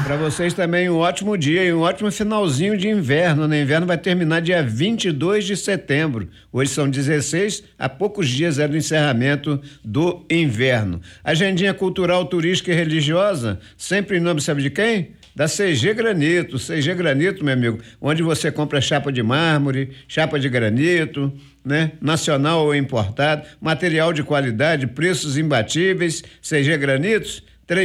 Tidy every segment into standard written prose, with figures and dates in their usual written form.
Para vocês também um ótimo dia e um ótimo finalzinho de inverno, né? Inverno vai terminar dia 22 de setembro. Hoje são 16, há poucos dias é do encerramento do inverno. Agendinha cultural, turística e religiosa, sempre em nome, sabe de quem? Da CG Granito. CG Granito, meu amigo, onde você compra chapa de mármore, chapa de granito, né? Nacional ou importado, material de qualidade, preços imbatíveis. CG Granitos,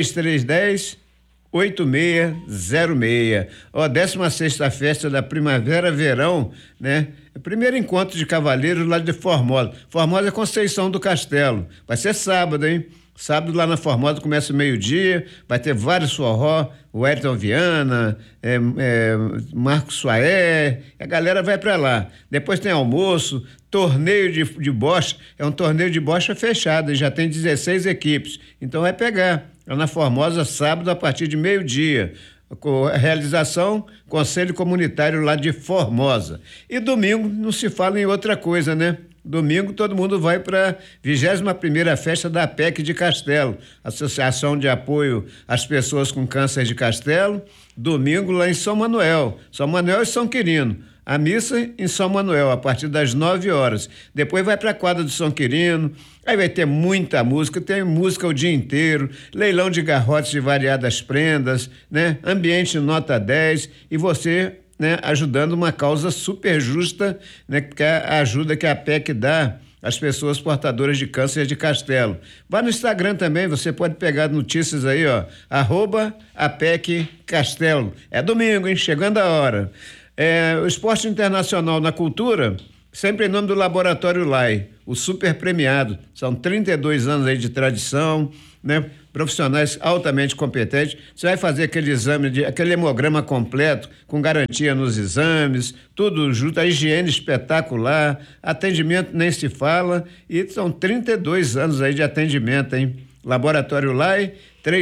3310-8606. Ó, 16ª festa da Primavera-Verão, né? Primeiro encontro de cavaleiros lá de Formosa. Formosa é Conceição do Castelo. Vai ser sábado, hein? Sábado lá na Formosa começa o meio-dia, vai ter vários forró, o Ayrton Viana, Marcos Suaé, a galera vai para lá. Depois tem almoço, torneio de bocha, é um torneio de bocha fechado, já tem 16 equipes, então vai pegar. Lá na Formosa, sábado, a partir de meio-dia. Realização, Conselho Comunitário lá de Formosa. E domingo não se fala em outra coisa, né? Domingo todo mundo vai para a 21ª festa da APEC de Castelo, Associação de Apoio às Pessoas com Câncer de Castelo, domingo lá em São Manuel e São Quirino. A missa em São Manuel, a partir das 9 horas. Depois vai para a quadra do São Quirino, aí vai ter muita música, tem música o dia inteiro, leilão de garrotes de variadas prendas, né? Ambiente nota 10 e você, né, ajudando uma causa super justa, né, que é a ajuda que a PEC dá às pessoas portadoras de câncer de Castelo. Vá no Instagram também, você pode pegar notícias aí, ó, @APEC Castelo. É domingo, hein? Chegando a hora. O esporte internacional na cultura, sempre em nome do Laboratório Lai, o super premiado. São 32 anos aí de tradição, né? Profissionais altamente competentes. Você vai fazer aquele exame, aquele hemograma completo, com garantia nos exames, tudo junto, a higiene espetacular, atendimento nem se fala, e são 32 anos aí de atendimento, hein? Laboratório Lai,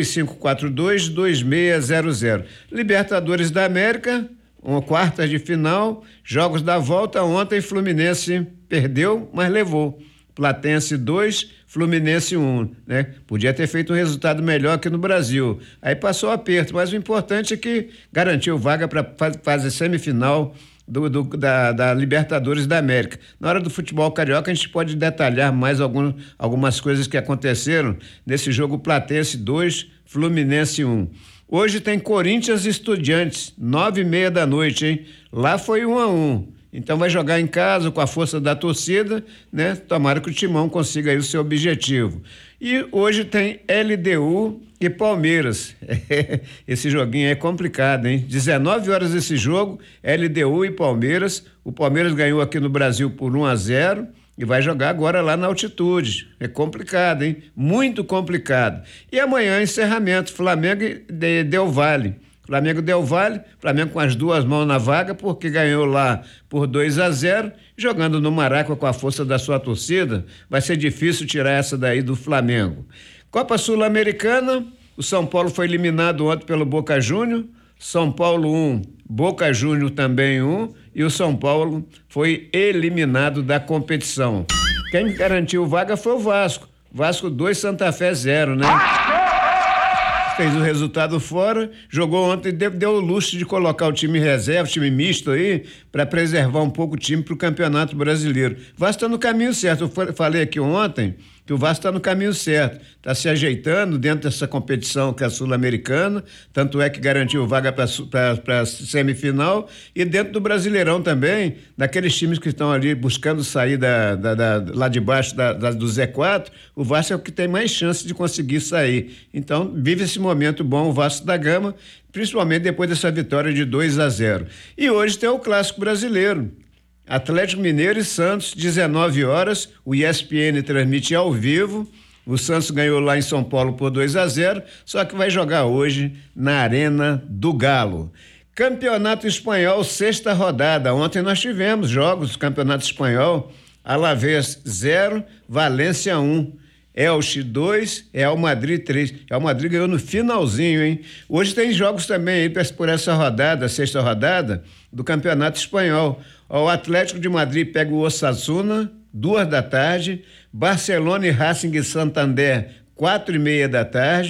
3542-2600. Libertadores da América, quartas de final, jogos da volta. Ontem Fluminense perdeu, mas levou. Platense 2, Fluminense 1, né? Podia ter feito um resultado melhor aqui no Brasil. Aí passou o aperto, mas o importante é que garantiu vaga para fase semifinal da Libertadores da América. Na hora do futebol carioca a gente pode detalhar mais algumas coisas que aconteceram nesse jogo. Platense 2, Fluminense 1. Hoje tem Corinthians e Estudiantes, 9h30 da noite, hein? Lá foi 1-1. Então vai jogar em casa com a força da torcida, né? Tomara que o Timão consiga aí o seu objetivo. E hoje tem LDU e Palmeiras. Esse joguinho é complicado, hein? 19 horas esse jogo, LDU e Palmeiras. O Palmeiras ganhou aqui no Brasil por 1-0 e vai jogar agora lá na altitude. É complicado, hein? Muito complicado. E amanhã encerramento, Flamengo e Del Valle. Flamengo com as duas mãos na vaga, porque ganhou lá por 2-0, jogando no Maraca com a força da sua torcida, vai ser difícil tirar essa daí do Flamengo. Copa Sul-Americana, o São Paulo foi eliminado ontem pelo Boca Júnior, São Paulo 1, Boca Júnior também 1, e o São Paulo foi eliminado da competição. Quem garantiu vaga foi o Vasco. Vasco 2, Santa Fé 0, né? Fez o resultado fora, jogou ontem, deu o luxo de colocar o time reserva, time misto aí, para preservar um pouco o time para o Campeonato Brasileiro. O Vasco está no caminho certo. Eu falei aqui ontem que o Vasco está no caminho certo, está se ajeitando dentro dessa competição que é a Sul-Americana, tanto é que garantiu vaga para a semifinal, e dentro do Brasileirão também, daqueles times que estão ali buscando sair lá de baixo do Z4, o Vasco é o que tem mais chance de conseguir sair. Então, vive esse momento bom o Vasco da Gama, principalmente depois dessa vitória de 2-0. E hoje tem o Clássico Brasileiro. Atlético Mineiro e Santos, 19 horas, o ESPN transmite ao vivo. O Santos ganhou lá em São Paulo por 2-0, só que vai jogar hoje na Arena do Galo. Campeonato Espanhol, 6ª rodada. Ontem nós tivemos jogos do Campeonato Espanhol. Alavés 0, Valência 1. Elche 2, Real Madrid 3. Real Madrid ganhou no finalzinho, hein? Hoje tem jogos também aí por essa rodada, 6ª rodada do Campeonato Espanhol. O Atlético de Madrid pega o Osasuna, 2 da tarde. Barcelona e Racing Santander, 4h30 da tarde.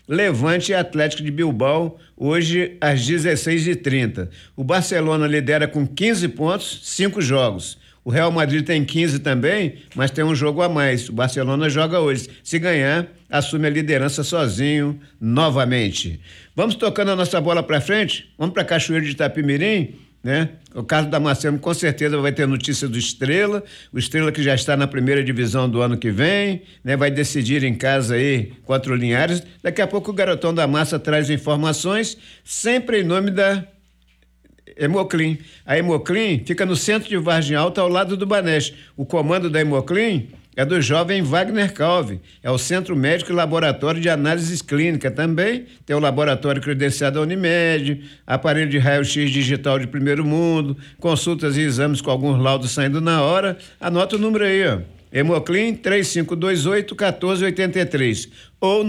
Levante e Atlético de Bilbao, hoje às 16h30. O Barcelona lidera com 15 pontos, 5 jogos. O Real Madrid tem 15 também, mas tem um jogo a mais. O Barcelona joga hoje. Se ganhar, assume a liderança sozinho novamente. Vamos tocando a nossa bola para frente? Vamos para Cachoeiro de Itapemirim, né? O caso da Damasceno com certeza vai ter notícia do Estrela, o Estrela que já está na primeira divisão do ano que vem, né? Vai decidir em casa aí contra o Linhares. Daqui a pouco o Garotão da Massa traz informações, sempre em nome da Hemoclin. A Hemoclin fica no centro de Vargem Alta, ao lado do Banespa. O comando da Hemoclin é do jovem Wagner Calvi. É o Centro Médico e Laboratório de Análises Clínicas também. Tem o laboratório credenciado da Unimed, aparelho de raio-x digital de primeiro mundo, consultas e exames com alguns laudos saindo na hora. Anota o número aí, ó. Hemoclin 3528-1483 ou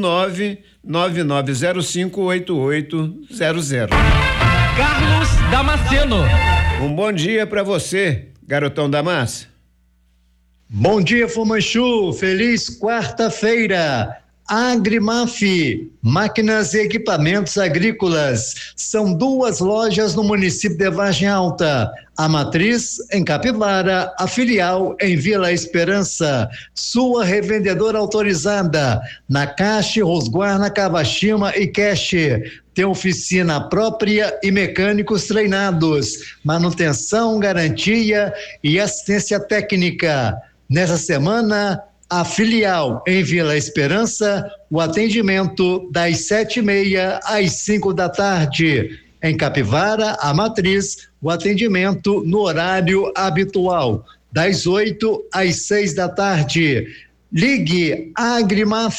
999058800. Carlos Damasceno. Um bom dia para você, Garotão da Massa. Bom dia, Fumanchu. Feliz quarta-feira. Agrimaf, máquinas e equipamentos agrícolas. São 2 lojas no município de Vargem Alta. A matriz em Capivara, a filial em Vila Esperança. Sua revendedora autorizada na Caixa, Rosguarna, Kawashima e Cash. Tem oficina própria e mecânicos treinados. Manutenção, garantia e assistência técnica. Nessa semana, a filial em Vila Esperança, o atendimento das 7h30 às 5 da tarde. Em Capivara, a matriz, o atendimento no horário habitual, das 8 às 6 da tarde. Ligue Agrimaf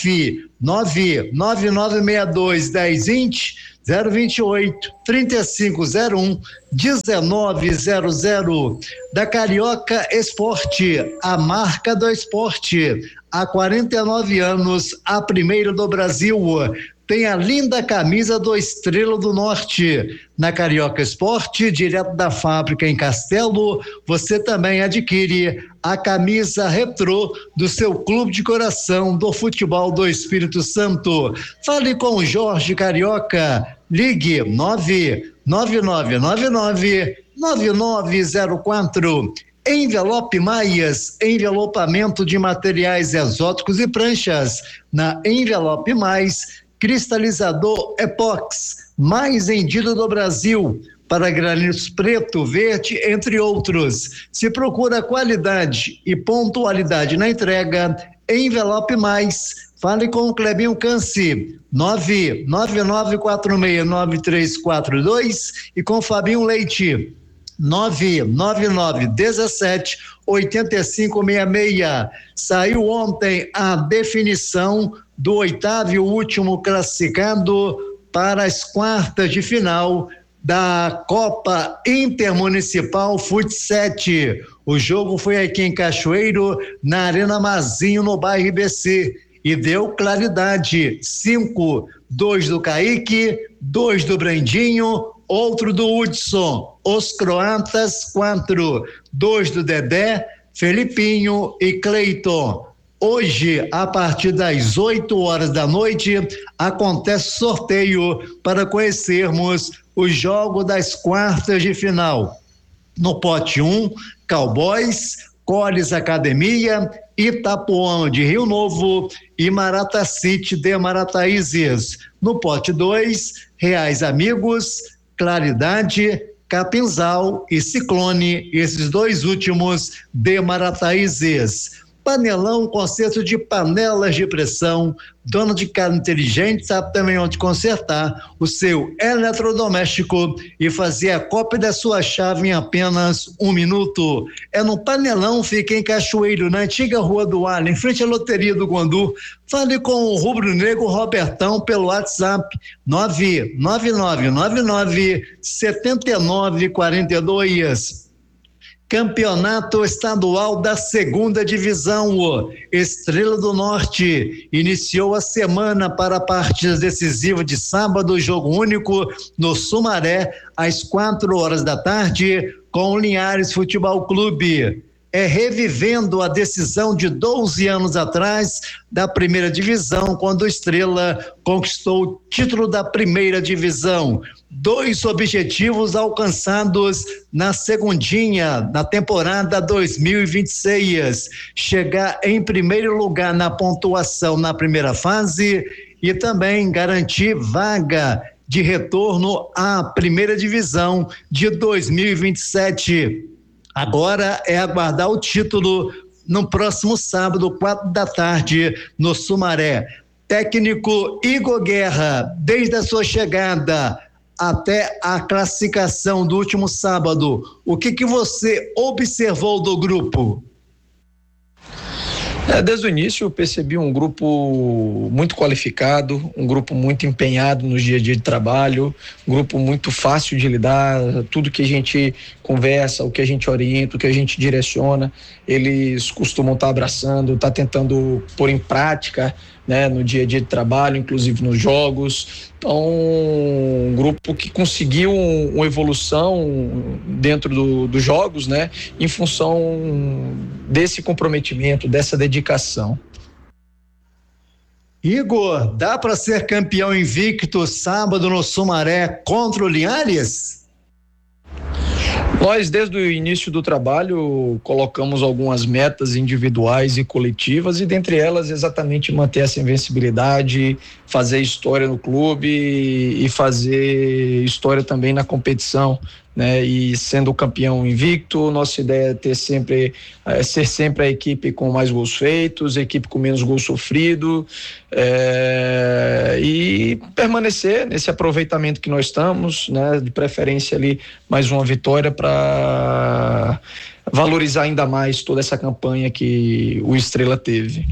999621020 028 3501 1900. Da Carioca Esporte, a marca do esporte. Há 49 anos, a primeira do Brasil. Tem a linda camisa do Estrela do Norte. Na Carioca Esporte, direto da fábrica em Castelo, você também adquire a camisa retrô do seu clube de coração do futebol do Espírito Santo. Fale com o Jorge Carioca. Ligue 99904. Envelope Maias, envelopamento de materiais exóticos e pranchas. Na Envelope Mais, cristalizador Epox, mais vendido do Brasil, para granitos preto, verde, entre outros. Se procura qualidade e pontualidade na entrega, Envelope Mais. Fale com o Clebinho Canci, 999469342 e com Fabinho Leite, 999178566. Saiu ontem a definição do 8º e último classificado para as quartas de final da Copa Intermunicipal Futsal. O jogo foi aqui em Cachoeiro, na Arena Mazinho, no bairro IBC, e deu claridade. 5, 2 do Kaique, 2 do Brandinho, outro do Hudson. Os croatas, 4, 2 do Dedé, Felipinho e Cleiton. Hoje, a partir das 8 horas da noite, acontece sorteio para conhecermos o jogo das quartas de final. No pote 1, Cowboys, Coles Academia, Itapuã de Rio Novo e Marata City de Marataízes. No pote 2, Reais Amigos, Claridade, Capinzal e Ciclone, esses 2 últimos de Marataízes. Panelão, conserto de panelas de pressão. Dono de casa inteligente sabe também onde consertar o seu eletrodoméstico e fazer a cópia da sua chave em apenas 1 minuto. É no Panelão, fica em Cachoeiro, na antiga Rua do Alho, em frente à Loteria do Guandu. Fale com o rubro-negro Robertão pelo WhatsApp 999997942. Campeonato Estadual da 2ª Divisão. Estrela do Norte iniciou a semana para partidas decisivas de sábado, jogo único no Sumaré, às 4 horas da tarde, com o Linhares Futebol Clube. revivendo a decisão de 12 anos atrás da primeira divisão, quando o Estrela conquistou o título da primeira divisão. 2 objetivos alcançados na segundinha, na temporada 2026. Chegar em primeiro lugar na pontuação na primeira fase e também garantir vaga de retorno à primeira divisão de 2027. Agora é aguardar o título no próximo sábado, 4 da tarde, no Sumaré. Técnico Igor Guerra, desde a sua chegada até a classificação do último sábado, o que você observou do grupo? Desde o início eu percebi um grupo muito qualificado, um grupo muito empenhado no dia a dia de trabalho, um grupo muito fácil de lidar. Tudo que a gente conversa, o que a gente orienta, o que a gente direciona, eles costumam estar abraçando, estar tentando pôr em prática, né, no dia a dia de trabalho, inclusive nos jogos. Então, um grupo que conseguiu uma evolução dentro dos jogos, né, em função desse comprometimento, dessa dedicação. Igor, dá para ser campeão invicto sábado no Sumaré contra o Linhares? Nós, desde o início do trabalho, colocamos algumas metas individuais e coletivas, e dentre elas exatamente manter essa invencibilidade, fazer história no clube e fazer história também na competição, né? E sendo campeão invicto, nossa ideia é ser sempre a equipe com mais gols feitos, a equipe com menos gols sofridos, e permanecer nesse aproveitamento que nós estamos, né? De preferência ali mais uma vitória para valorizar ainda mais toda essa campanha que o Estrela teve.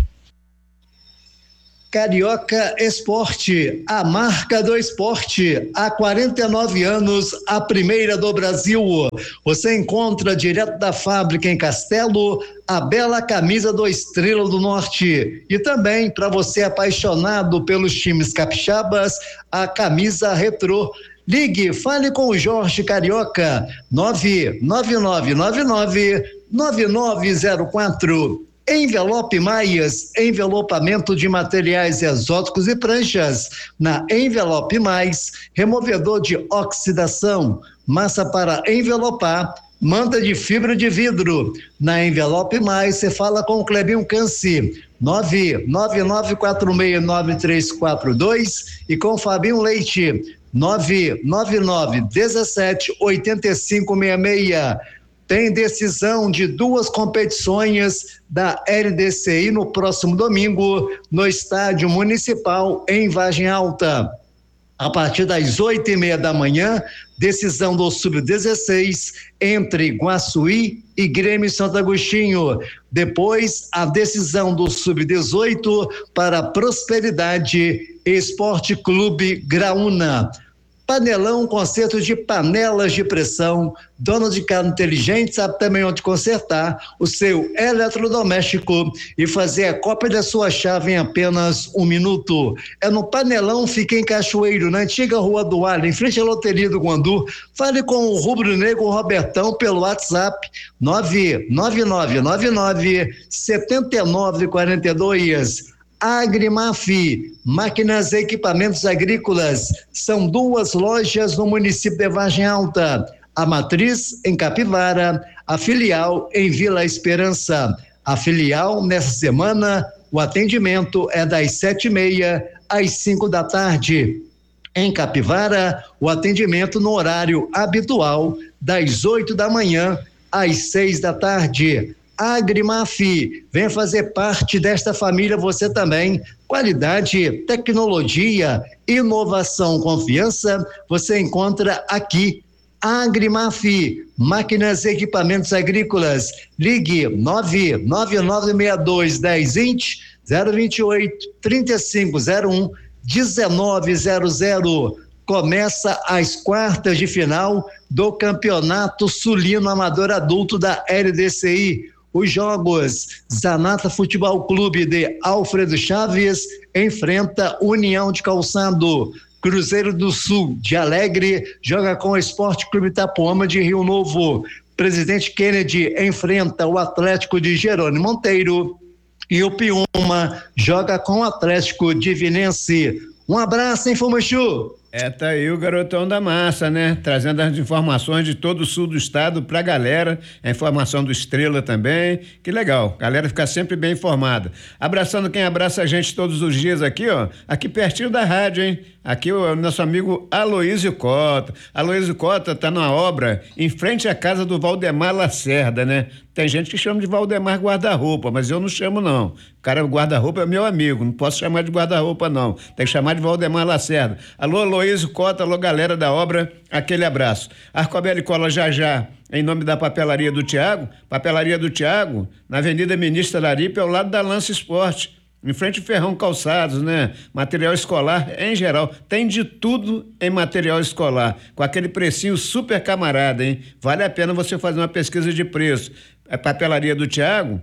Carioca Esporte, a marca do esporte, há 49 anos, a primeira do Brasil. Você encontra direto da fábrica em Castelo a bela camisa do Estrela do Norte e também, para você apaixonado pelos times capixabas, a camisa retrô. Ligue, fale com o Jorge Carioca, 99999-9904. Envelope Mais, envelopamento de materiais exóticos e pranchas. Na Envelope Mais, removedor de oxidação, massa para envelopar, manta de fibra de vidro. Na Envelope Mais, você fala com o Clebinho Canci, 999469342 e com o Fabinho Leite, 999-178566. Tem decisão de 2 competições da LDCI no próximo domingo, no Estádio Municipal, em Vargem Alta. A partir das 8:30 da manhã, decisão do Sub-16 entre Guaçuí e Grêmio Santo Agostinho. Depois, a decisão do Sub-18 para Prosperidade Esporte Clube Graúna. Panelão, conserto de panelas de pressão. Dono de casa inteligente sabe também onde consertar o seu eletrodoméstico e fazer a cópia da sua chave em apenas 1 minuto. É no Panelão, fica em Cachoeiro, na antiga Rua do Alho, em frente à Loteria do Guandu. Fale com o Rubro Negro Robertão pelo WhatsApp 99999-7942. Agrimaf, máquinas e equipamentos agrícolas. São 2 lojas no município de Vargem Alta. A matriz em Capivara, a filial em Vila Esperança. A filial, nessa semana, o atendimento é das 7:30 às 5 da tarde. Em Capivara, o atendimento no horário habitual, das 8 da manhã às 6 da tarde. Agrimaf, venha fazer parte desta família você também. Qualidade, tecnologia, inovação, confiança, você encontra aqui. Agrimaf, máquinas e equipamentos agrícolas. Ligue 999621020 028 3501 1900. Começa as quartas de final do Campeonato Sulino Amador Adulto da LDCI. Os jogos: Zanata Futebol Clube de Alfredo Chaves enfrenta União de Calçado. Cruzeiro do Sul de Alegre joga com o Esporte Clube Itapuama de Rio Novo. Presidente Kennedy enfrenta o Atlético de Jerônimo Monteiro e o Piuma joga com o Atlético Divinense. Um abraço, hein, Fumanchu? Tá aí o garotão da massa, né? Trazendo as informações de todo o sul do estado pra galera, a informação do Estrela também, que legal, galera fica sempre bem informada. Abraçando quem abraça a gente todos os dias aqui, ó, aqui pertinho da rádio, hein? Aqui o nosso amigo Aloísio Cota. Aloísio Cota tá numa obra em frente à casa do Valdemar Lacerda, né? Tem gente que chama de Valdemar Guarda-Roupa, mas eu não chamo não. O cara guarda-roupa é meu amigo, não posso chamar de guarda-roupa não. Tem que chamar de Valdemar Lacerda. Alô, Aloísio Cota, alô, galera da obra, aquele abraço. Arcobel e Cola já, em nome da Papelaria do Tiago. Papelaria do Tiago, na Avenida Ministra Laripe, ao lado da Lance Esporte. Em frente ao Ferrão Calçados, né? Material escolar em geral. Tem de tudo em material escolar. Com aquele precinho super camarada, hein? Vale a pena você fazer uma pesquisa de preço. É Papelaria do Tiago,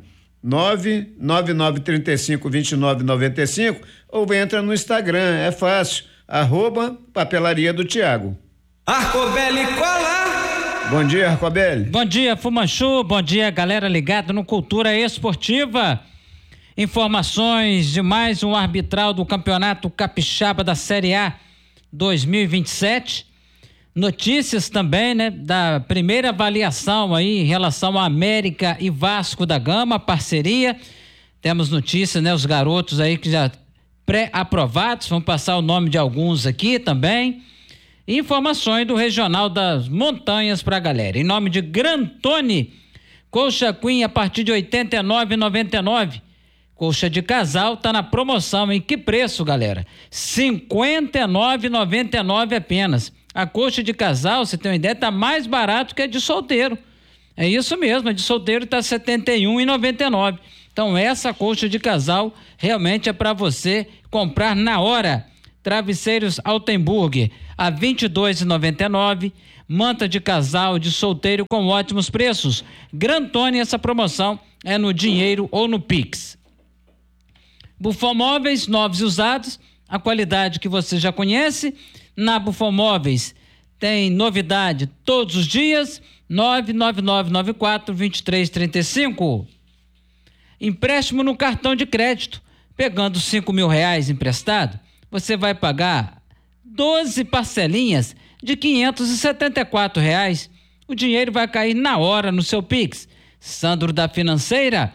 999352995, ou entra no Instagram, é fácil. @Papelaria do Tiago. Arcobelli Cola! Bom dia, Arcobelli. Bom dia, Fumanchu. Bom dia, galera ligada no Cultura Esportiva. Informações de mais um arbitral do Campeonato Capixaba da Série A 2027. Notícias também, né, da primeira avaliação aí em relação a América e Vasco da Gama, parceria. Temos notícias, né, os garotos aí que já pré-aprovados, vamos passar o nome de alguns aqui também. Informações do Regional das Montanhas pra galera. Em nome de Grantone, Colcha Queen a partir de R$ 89,99. Colcha de casal tá na promoção, em que preço, galera? R$ 59,99 apenas. A colcha de casal, você tem uma ideia, tá mais barato que a de solteiro. É isso mesmo, a de solteiro tá R$ 71,99. Então essa colcha de casal realmente é para você comprar na hora. Travesseiros Altenburg a R$ 22,99. Manta de casal de solteiro com ótimos preços. Grantone, essa promoção é no dinheiro ou no Pix. Bufão Móveis, novos e usados, a qualidade que você já conhece. Na Bufão Móveis tem novidade todos os dias. 99994-2335. Empréstimo no cartão de crédito. Pegando R$5.000 emprestado, você vai pagar 12 parcelinhas de R$574. O dinheiro vai cair na hora no seu Pix. Sandro da Financeira,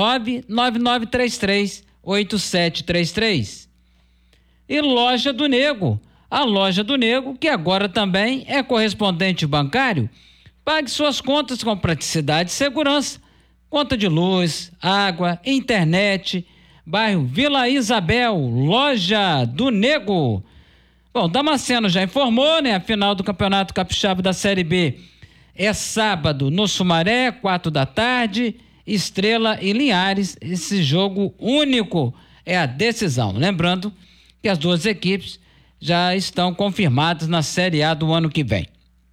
99933-8733. E Loja do Nego. A Loja do Nego, que agora também é correspondente bancário. Pague suas contas com praticidade e segurança. Conta de luz, água, internet. Bairro Vila Isabel, Loja do Nego. Bom, Damasceno já informou, né? A final do Campeonato Capixaba da Série B é sábado no Sumaré, 16h. Estrela e Linhares, esse jogo único é a decisão. Lembrando que as duas equipes já estão confirmadas na Série A do ano que vem.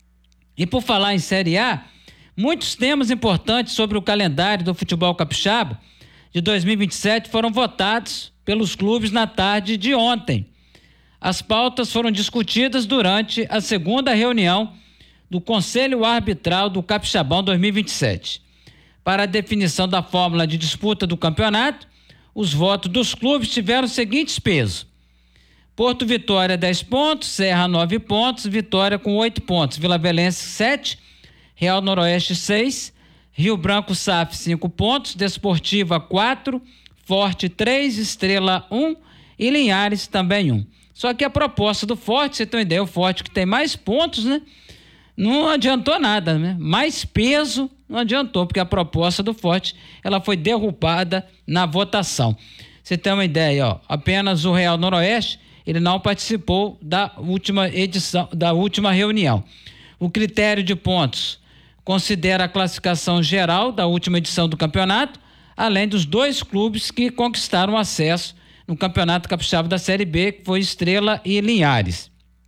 E por falar em Série A, muitos temas importantes sobre o calendário do futebol capixaba de 2027 foram votados pelos clubes na tarde de ontem. As pautas foram discutidas durante a segunda reunião do Conselho Arbitral do Capixabão 2027. Para a definição da fórmula de disputa do campeonato, os votos dos clubes tiveram os seguintes pesos: Porto Vitória 10 pontos, Serra 9 pontos, Vitória com 8 pontos, Vila Velense 7, Real Noroeste 6, Rio Branco SAF 5 pontos, Desportiva 4, Forte 3, Estrela 1 e Linhares também 1. Só que a proposta do Forte, você tem uma ideia, o Forte que tem mais pontos, né? Não adiantou nada, né? Mais peso não adiantou, porque a proposta do Forte, ela foi derrubada na votação. Você tem uma ideia, ó, apenas o Real Noroeste, ele não participou da última edição, da última reunião. O critério de pontos considera a classificação geral da última edição do campeonato, além dos 2 clubes que conquistaram acesso no Campeonato Capixaba da Série B, que foi Estrela e Linhares.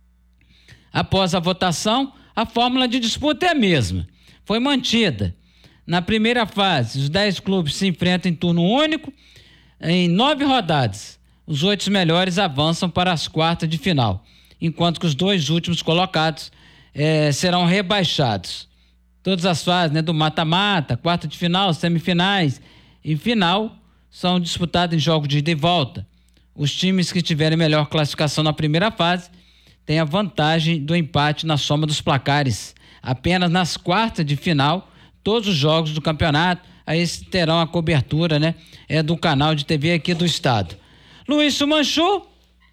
Após a votação, a fórmula de disputa é a mesma. Foi mantida. Na primeira fase, os 10 clubes se enfrentam em turno único. Em 9 rodadas, os 8 melhores avançam para as quartas de final, enquanto que os 2 últimos colocados serão rebaixados. Todas as fases, né, do mata-mata, quarta de final, semifinais e final são disputadas em jogos de ida e volta. Os times que tiverem melhor classificação na primeira fase têm a vantagem do empate na soma dos placares. Apenas nas quartas de final, todos os jogos do campeonato, aí terão a cobertura, né, do canal de TV aqui do estado. Luiz Sumanchu,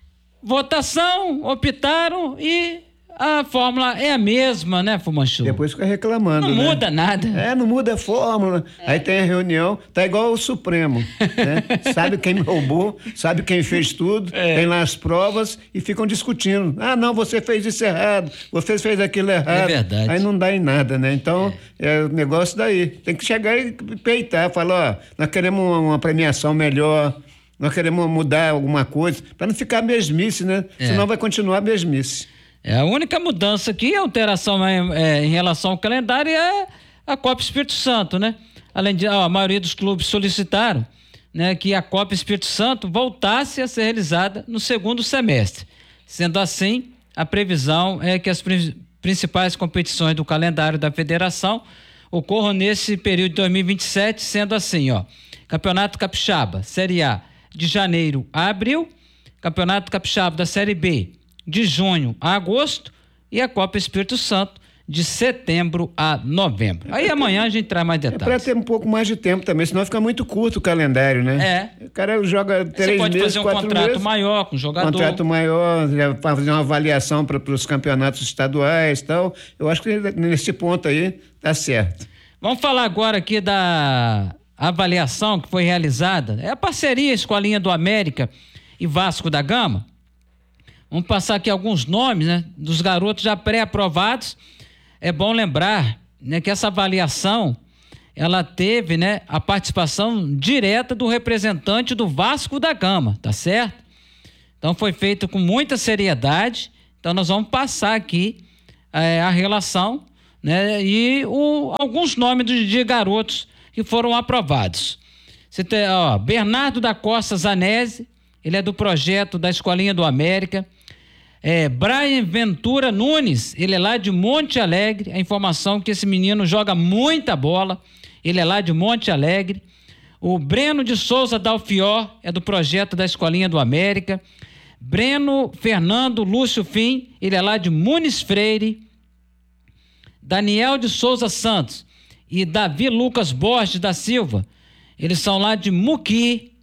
votação, optaram e a fórmula é a mesma, né, Fumanchu? Depois fica reclamando, não né? muda nada. Não muda a fórmula. Aí tem a reunião, tá igual o Supremo, né? Sabe quem roubou, sabe quem fez tudo, tem lá as provas e ficam discutindo. Ah, não, você fez isso errado, você fez aquilo errado. É verdade. Aí não dá em nada, né? Então, é o negócio daí. Tem que chegar e peitar, falar, ó, nós queremos uma premiação melhor, nós queremos mudar alguma coisa, para não ficar mesmice, né? Senão vai continuar a mesmice. A única mudança aqui, a alteração em relação ao calendário é a Copa Espírito Santo, né? Além de, a maioria dos clubes solicitaram, né, que a Copa Espírito Santo voltasse a ser realizada no segundo semestre. Sendo assim, a previsão é que as principais competições do calendário da federação ocorram nesse período de 2027, sendo assim, ó, Campeonato Capixaba, Série A, de janeiro a abril, Campeonato Capixaba da Série B, de junho a agosto, e a Copa Espírito Santo de setembro a novembro. Aí amanhã a gente traz mais detalhes. É para ter um pouco mais de tempo também, senão fica muito curto o calendário, né? O cara joga 3 meses, 4 meses. Você pode fazer um contrato maior com o jogador. Contrato maior, fazer uma avaliação para os campeonatos estaduais e tal. Eu acho que nesse ponto aí tá certo. Vamos falar agora aqui da avaliação que foi realizada. É a parceria Escolinha do América e Vasco da Gama. Vamos passar aqui alguns nomes, né, dos garotos já pré-aprovados. É bom lembrar, né, que essa avaliação ela teve, né, a participação direta do representante do Vasco da Gama, tá certo? Então foi feito com muita seriedade. Então nós vamos passar aqui a relação, né, e alguns nomes de garotos que foram aprovados. Você tem, ó, Bernardo da Costa Zanese, ele é do projeto da Escolinha do América. Brian Ventura Nunes, ele é lá de Monte Alegre. A informação é que esse menino joga muita bola, ele é lá de Monte Alegre. O Breno de Souza Dalfior é do projeto da Escolinha do América. Breno Fernando Lúcio Fim, ele é lá de Muniz Freire. Daniel de Souza Santos e Davi Lucas Borges da Silva, eles são lá de Muqui.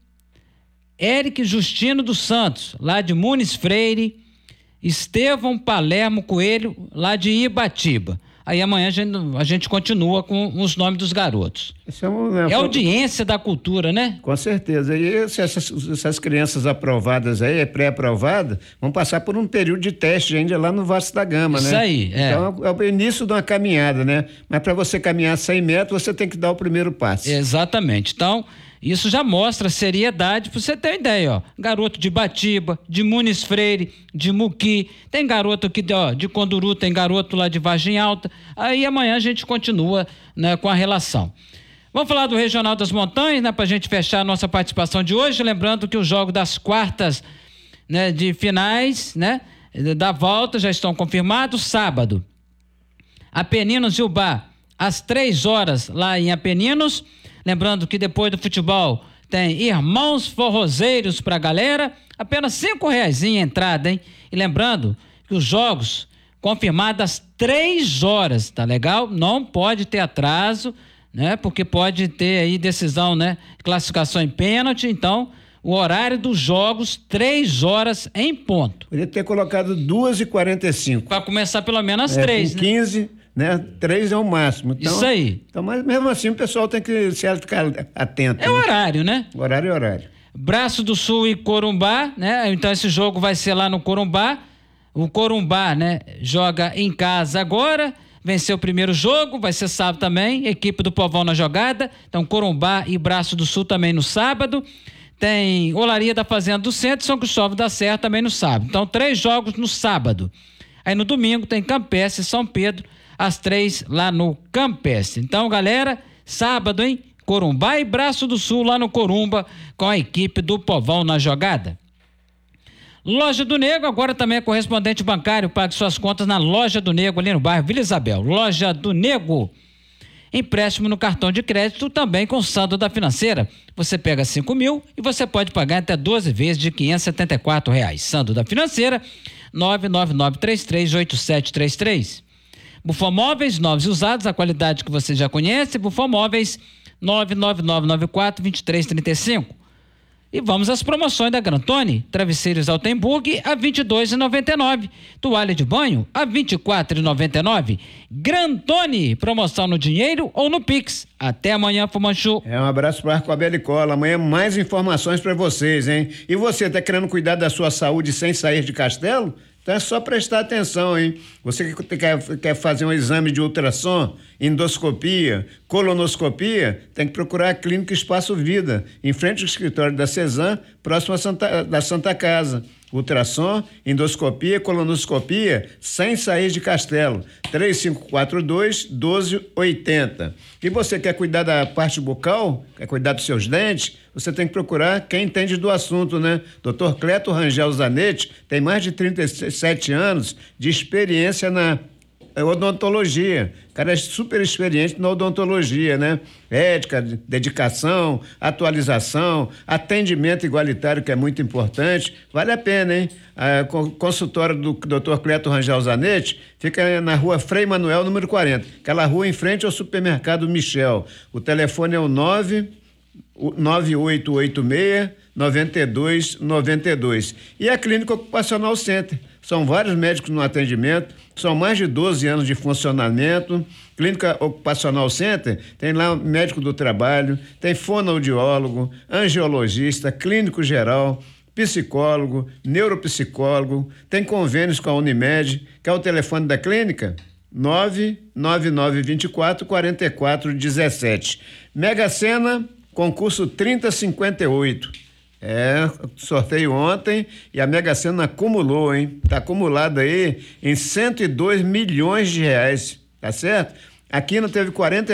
Eric Justino dos Santos, lá de Muniz Freire. Estevão Palermo Coelho, lá de Ibatiba. Aí amanhã a gente continua com os nomes dos garotos. É audiência da cultura, né? Com certeza. E essas crianças aprovadas aí, pré-aprovadas, vão passar por um período de teste ainda lá no Vasco da Gama, né? Isso aí, Então é o início de uma caminhada, né? Mas para você caminhar 100 metros, você tem que dar o primeiro passo. Exatamente. Então, isso já mostra seriedade, pra você ter uma ideia, ó. Garoto de Batiba, de Muniz Freire, de Muqui, tem garoto aqui de Conduru, tem garoto lá de Vargem Alta. Aí amanhã a gente continua, né, com a relação. Vamos falar do Regional das Montanhas, né, pra gente fechar a nossa participação de hoje, lembrando que os jogos das quartas, né, de finais, né, da volta já estão confirmados. Sábado, Apeninos e Ubá, às 3h lá em Apeninos. Lembrando que depois do futebol tem Irmãos Forrozeiros pra galera, apenas R$5 em entrada, hein? E lembrando que os jogos confirmados às 3h, tá legal? Não pode ter atraso, né? Porque pode ter aí decisão, né? Classificação em pênalti, então o horário dos jogos 3h em ponto. Poderia ter colocado 2h45. Para começar pelo menos às 3, né? 15... né? 3 é o máximo. Então, isso aí. Então, mas mesmo assim o pessoal tem que ficar atento. É o horário, né? Horário é horário. Braço do Sul e Corumbá, né? Então esse jogo vai ser lá no Corumbá. O Corumbá, né, joga em casa agora, venceu o primeiro jogo, vai ser sábado também, equipe do Povão na jogada. Então Corumbá e Braço do Sul também no sábado. Tem Olaria da Fazenda do Centro e São Cristóvão da Serra também no sábado. Então 3 jogos no sábado. Aí no domingo tem Campestre e São Pedro, às 3 lá no Campestre. Então, galera, sábado, hein? Corumbá e Braço do Sul lá no Corumba com a equipe do Povão na jogada. Loja do Nego, agora também é correspondente bancário, pague suas contas na Loja do Nego ali no bairro Vila Isabel. Loja do Nego. Empréstimo no cartão de crédito também com saldo da Financeira. Você pega 5 mil e você pode pagar até 12 vezes de R$ 574. Saldo da Financeira, 999338733. Bufomóveis, novos e usados, a qualidade que você já conhece. Bufomóveis, 99994-2335. E vamos às promoções da Grantoni. Travesseiros Altenburg a R$ 22,99. Toalha de banho a R$ 24,99. Grantoni, promoção no dinheiro ou no Pix. Até amanhã, Fumanchu. Um abraço para Arcobel e Cola. Amanhã mais informações para vocês, hein? E você, tá querendo cuidar da sua saúde sem sair de Castelo? Então é só prestar atenção, hein? Você que quer fazer um exame de ultrassom, endoscopia, colonoscopia, tem que procurar a Clínica Espaço Vida, em frente ao escritório da Cezan, próximo da Santa Casa. Ultrassom, endoscopia, colonoscopia, sem sair de Castelo. 3542-1280. E você quer cuidar da parte bucal? Quer cuidar dos seus dentes? Você tem que procurar quem entende do assunto, né? Dr. Cleto Rangel Zanetti tem mais de 37 anos de experiência na odontologia. O cara é super experiente na odontologia, né? Ética, dedicação, atualização, atendimento igualitário, que é muito importante. Vale a pena, hein? A consultório do Dr. Cleto Rangel Zanetti fica na rua Frei Manuel, número 40. Aquela rua em frente ao supermercado Michel. O telefone é o 9886-9292. E a Clínica Ocupacional Center. São vários médicos no atendimento, são mais de 12 anos de funcionamento. Clínica Ocupacional Center tem lá médico do trabalho, tem fonoaudiólogo, angiologista, clínico geral, psicólogo, neuropsicólogo, tem convênios com a Unimed, que é o telefone da clínica, 99924-4417. Mega Sena, concurso 3058. Sorteio ontem e a Mega Sena acumulou, hein? Tá acumulado aí em R$ 102 milhões, tá certo? Aqui não teve 40